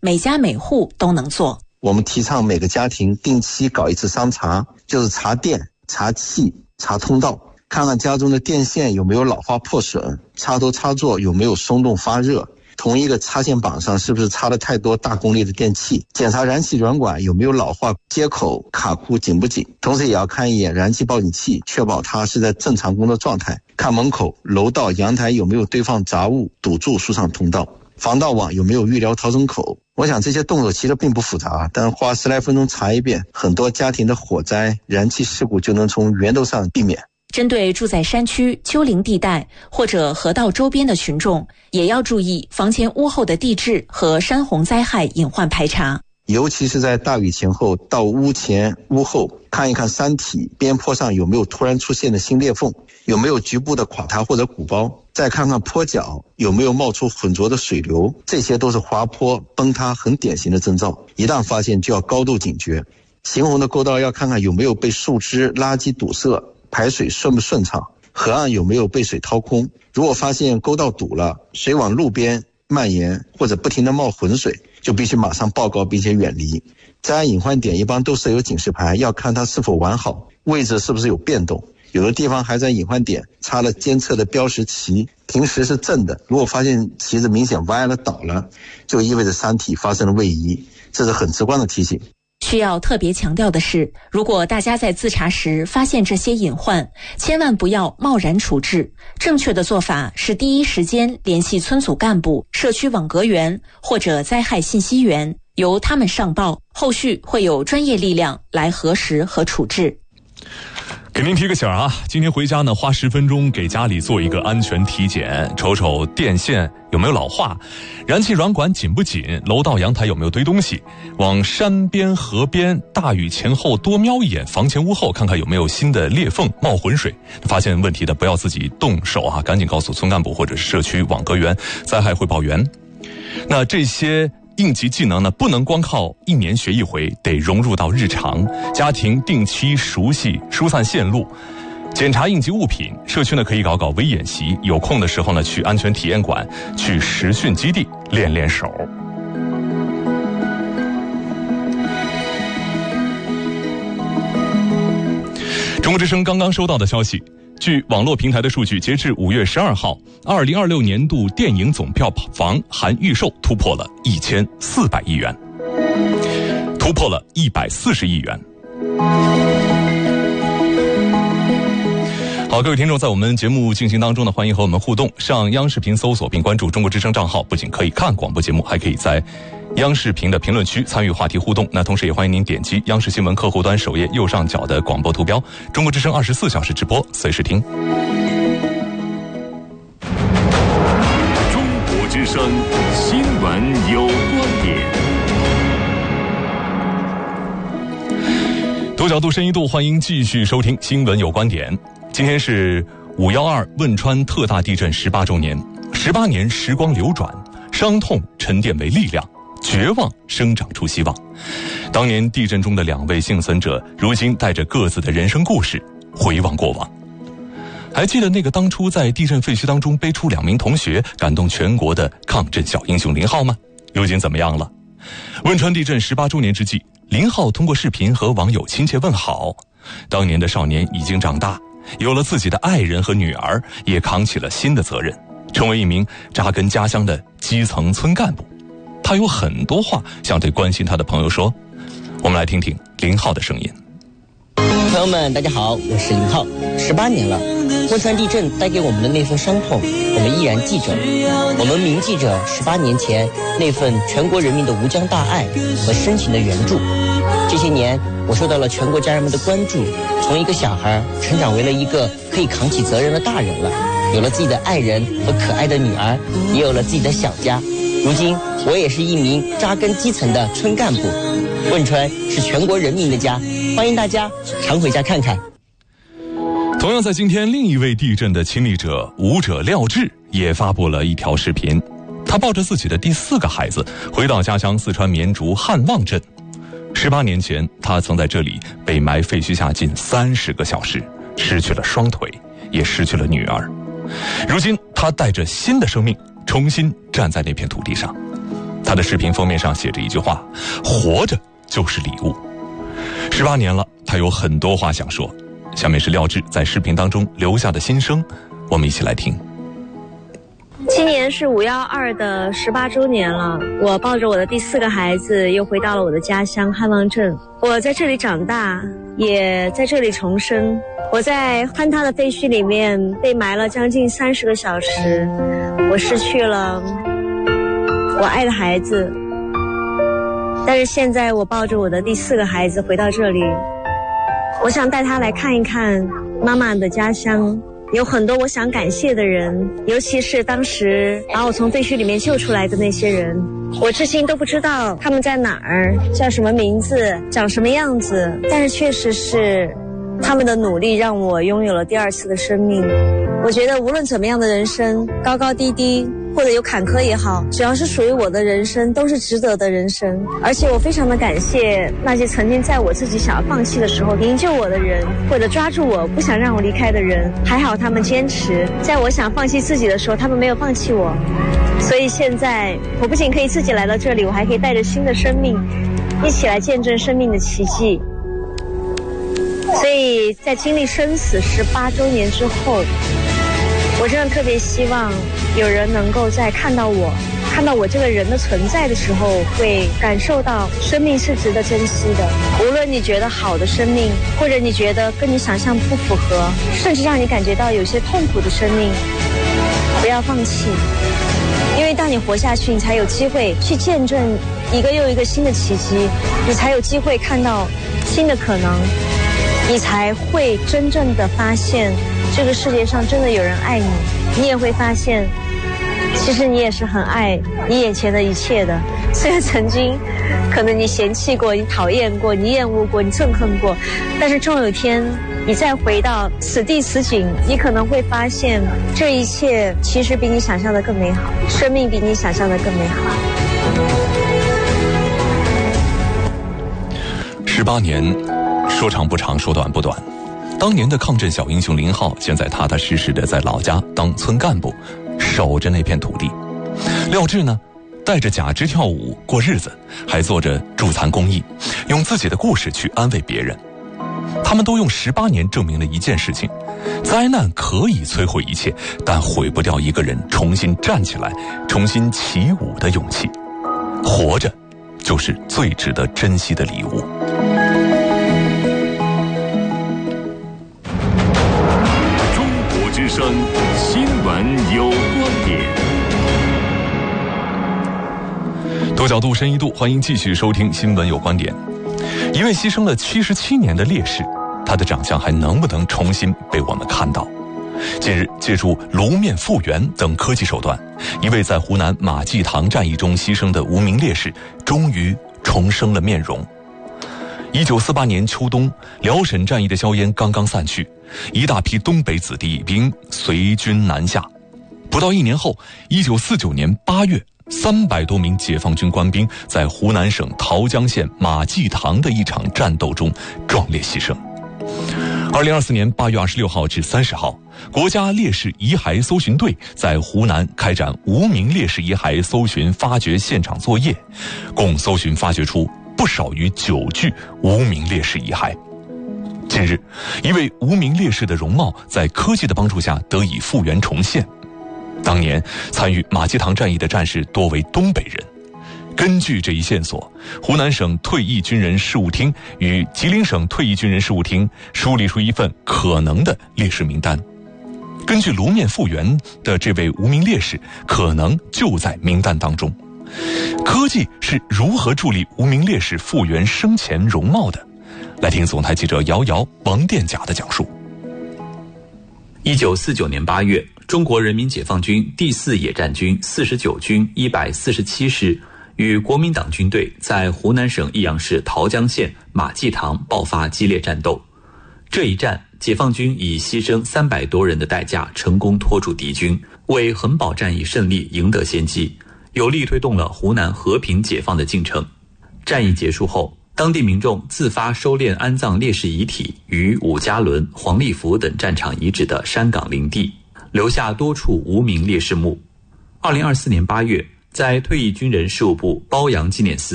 每家每户都能做。 我们提倡每个家庭定期搞一次商查，就是查电、查气、查通道，看看家中的电线有没有老化破损，插头插座有没有松动发热，同一个插线板上是不是插了太多大功率的电器，检查燃气软管有没有老化，接口卡库紧不紧，同时也要看一眼燃气报警器，确保它是在正常工作状态，看门口、楼道、阳台有没有堆放杂物堵住疏散通道，防盗网有没有预留逃生口。我想这些动作其实并不复杂，但花10来分钟查一遍，很多家庭的火灾、燃气事故就能从源头上避免。 针对住在山区、丘陵地带或者河道周边的群众，也要注意房前屋后的地质和山洪灾害隐患排查。 尤其是在大雨前后，到屋前屋后看一看山体边坡上有没有突然出现的新裂缝，有没有局部的垮塌或者鼓包，再看看坡脚有没有冒出浑浊的水流，这些都是滑坡崩塌很典型的征兆，一旦发现就要高度警觉。行洪的沟道要看看有没有被树枝、垃圾堵塞，排水顺不顺畅，河岸有没有被水掏空。如果发现沟道堵了，水往路边蔓延或者不停地冒浑水，就必须马上报告并且远离。灾害隐患点一般都设有警示牌，要看它是否完好，位置是不是有变动，有的地方还在隐患点插了监测的标识旗，平时是正的，如果发现旗子明显歪了倒了，就意味着山体发生了位移，这是很直观的提醒。 需要特别强调的是，如果大家在自查时发现这些隐患，千万不要贸然处置。正确的做法是第一时间联系村组干部、社区网格员或者灾害信息员，由他们上报，后续会有专业力量来核实和处置。 给您提个醒啊，今天回家呢，花10分钟给家里做一个安全体检，瞅瞅电线有没有老化，燃气软管紧不紧，楼道阳台有没有堆东西，往山边河边大雨前后多瞄一眼房前屋后，看看有没有新的裂缝冒浑水。发现问题的不要自己动手啊，赶紧告诉村干部或者是社区网格员、灾害汇报员。那这些应急技能呢，不能光靠1年学一回，得融入到日常。家庭定期熟悉疏散线路，检查应急物品。社区呢可以搞微演习，有空的时候呢去安全体验馆、去实训基地练练手。中国之声刚刚收到的消息，据网络平台的数据，截至5月12号，2026年度电影总票房含预售突破了1400亿元，突破了140亿元。好，各位听众，在我们节目进行当中呢，欢迎和我们互动。上央视频搜索并关注中国之声账号，不仅可以看广播节目，还可以在央视频的评论区参与话题互动。那同时也欢迎您点击央视新闻客户端首页右上角的广播图标，中国之声24小时直播，随时听。 中国之声新闻有观点。 多角度深一度，欢迎继续收听新闻有观点。今天是512汶川特大地震18周年，18年时光流转，伤痛沉淀为力量，绝望生长出希望。当年地震中的2位幸存者，如今带着各自的人生故事回望过往。还记得那个当初在地震废墟当中背出2名同学，感动全国的抗震小英雄林浩吗？如今怎么样了？汶川地震18周年之际，林浩通过视频和网友亲切问好。当年的少年已经长大，有了自己的爱人和女儿，也扛起了新的责任，成为一名扎根家乡的基层村干部。他有很多话想对关心他的朋友说，我们来听听林浩的声音。 朋友们大家好，我是林浩。18年了，汶川地震带给我们的那份伤痛，我们依然记着。我们铭记着18年前那份全国人民的无疆大爱和深情的援助。这些年，我受到了全国家人们的关注，从一个小孩成长为了一个可以扛起责任的大人了，有了自己的爱人和可爱的女儿，也有了自己的小家。如今，我也是一名扎根基层的村干部。汶川是全国人民的家，欢迎大家常回家看看。 同样在今天，另一位地震的亲历者舞者廖智也发布了一条视频。他抱着自己的第4个孩子回到家乡四川绵竹汉旺镇。18年前，他曾在这里被埋废墟下近30个小时，失去了双腿，也失去了女儿。如今他带着新的生命重新站在那片土地上。 他的视频封面上写着一句话：活着就是礼物。18年了，他有很多话想说。下面是廖智在视频当中留下的心声，我们一起来听。 今年是512的18周年了，我抱着我的第4个孩子又回到了我的家乡汉望镇。我在这里长大，也在这里重生。我在坍塌的废墟里面被埋了将近30个小时，我失去了我爱的孩子。但是现在我抱着我的第4个孩子回到这里，我想带他来看一看妈妈的家乡。有很多我想感谢的人，尤其是当时把我从废墟里面救出来的那些人，我至今都不知道他们在哪儿，叫什么名字，长什么样子，但是确实是他们的努力让我拥有了第2次的生命。我觉得无论怎么样的人生，高高低低或者有坎坷也好，只要是属于我的人生都是值得的人生。而且我非常的感谢那些曾经在我自己想要放弃的时候营救我的人，或者抓住我不想让我离开的人，还好他们坚持，在我想放弃自己的时候他们没有放弃我。所以现在我不仅可以自己来到这里，我还可以带着新的生命一起来见证生命的奇迹。所以在经历生死18周年之后，我真的特别希望有人能够在看到我这个人的存在的时候，会感受到生命是值得珍惜的。无论你觉得好的生命，或者你觉得跟你想象不符合，甚至让你感觉到有些痛苦的生命，不要放弃。因为当你活下去，你才有机会去见证一个又一个新的奇迹，你才有机会看到新的可能，你才会真正的发现这个世界上真的有人爱你。你也会发现其实你也是很爱你眼前的一切的。虽然曾经可能你嫌弃过，你讨厌过，你厌恶过，你憎恨过，但是终有一天你再回到此地此景，你可能会发现这一切其实比你想象的更美好，生命比你想象的更美好。 18年，说长不长，说短不短。当年的抗震小英雄林浩，现在踏踏实实的在老家当村干部，守着那片土地。廖智呢，带着假肢跳舞过日子，还做着助残公益，用自己的故事去安慰别人。他们都用18年证明了一件事情：灾难可以摧毁一切，但毁不掉一个人重新站起来、重新起舞的勇气。活着，就是最值得珍惜的礼物。 中国之声新闻有观点。 多角度深一度，欢迎继续收听新闻有观点。一位牺牲了77年的烈士，他的长相还能不能重新被我们看到？近日，借助颅面复原等科技手段，一位在湖南马济塘战役中牺牲的无名烈士终于重生了面容。1948年秋冬，辽沈战役的硝烟刚刚散去，一大批东北子弟兵随军南下。不到1年后，1949年8月，300多名解放军官兵在湖南省桃江县马济塘的一场战斗中壮烈牺牲。2024年8月26号至30号，国家烈士遗骸搜寻队在湖南开展无名烈士遗骸搜寻发掘现场作业，共搜寻发掘出不少于9具无名烈士遗骸。近日，一位无名烈士的容貌在科技的帮助下得以复原重现。当年参与马济塘战役的战士多为东北人。根据这一线索，湖南省退役军人事务厅与吉林省退役军人事务厅梳理出一份可能的烈士名单。根据颅面复原的这位无名烈士，可能就在名单当中。科技是如何助力无名烈士复原生前容貌的？来听总台记者姚瑶、王殿甲的讲述。 1949年8月，中国人民解放军第4野战军49军147师与国民党军队在湖南省益阳市桃江县马济塘爆发激烈战斗。这一战，解放军以牺牲300多人的代价成功拖住敌军，为衡宝战役胜利赢得先机，有力推动了湖南和平解放的进程。战役结束后，当地民众自发收敛安葬烈士遗体于伍家仑、黄立福等战场遗址的山岗林地，留下多处无名烈士墓。2024年8月， 在退役军人事务部褒扬纪念司